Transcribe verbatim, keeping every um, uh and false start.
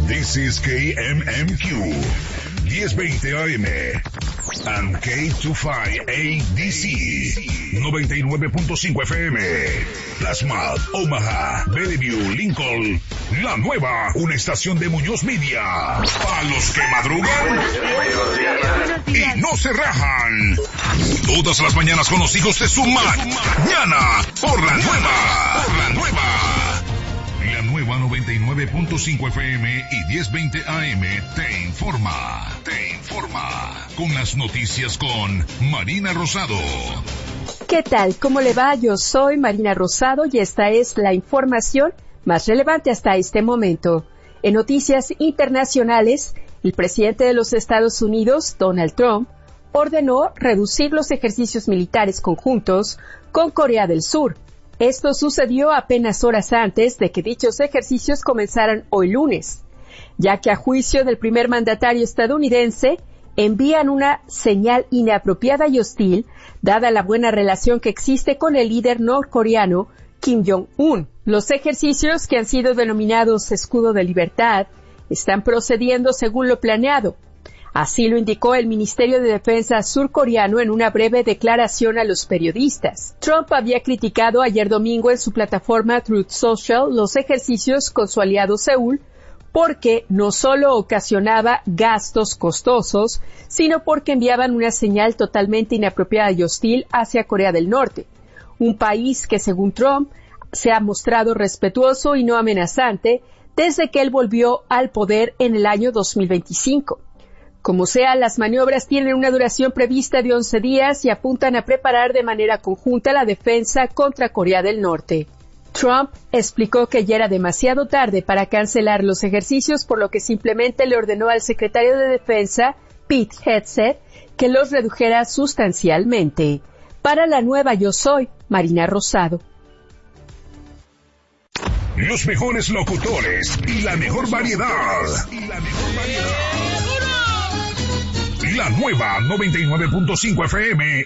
This is K M M Q, diez veinte A M, and K veinticinco A D C, noventa y nueve punto cinco F M, Plasma, Omaha, Bellevue, Lincoln, La Nueva, una estación de Muñoz Media, para los que madrugan y no se rajan. Todas las mañanas con los hijos de su mañana, por La Nueva, por La Nueva. La Nueva noventa y nueve punto cinco F M y diez veinte A M te informa, te informa con las noticias con Marina Rosado. ¿Qué tal? ¿Cómo le va? Yo soy Marina Rosado y esta es la información más relevante hasta este momento. En noticias internacionales, el presidente de los Estados Unidos, Donald Trump, ordenó reducir los ejercicios militares conjuntos con Corea del Sur. Esto sucedió apenas horas antes de que dichos ejercicios comenzaran hoy lunes, ya que a juicio del primer mandatario estadounidense, envían una señal inapropiada y hostil, dada la buena relación que existe con el líder norcoreano Kim Jong-un. Los ejercicios, que han sido denominados Escudo de Libertad, están procediendo según lo planeado. Así lo indicó el Ministerio de Defensa surcoreano en una breve declaración a los periodistas. Trump había criticado ayer domingo en su plataforma Truth Social los ejercicios con su aliado Seúl porque no solo ocasionaba gastos costosos, sino porque enviaban una señal totalmente inapropiada y hostil hacia Corea del Norte, un país que, según Trump, se ha mostrado respetuoso y no amenazante desde que él volvió al poder en el año dos mil veinticinco. Como sea, las maniobras tienen una duración prevista de once días y apuntan a preparar de manera conjunta la defensa contra Corea del Norte. Trump explicó que ya era demasiado tarde para cancelar los ejercicios, por lo que simplemente le ordenó al secretario de Defensa, Pete Hegseth, que los redujera sustancialmente. Para La Nueva, yo soy Marina Rosado. Los mejores locutores y la mejor variedad. Y la mejor variedad. La Nueva noventa y nueve punto cinco F M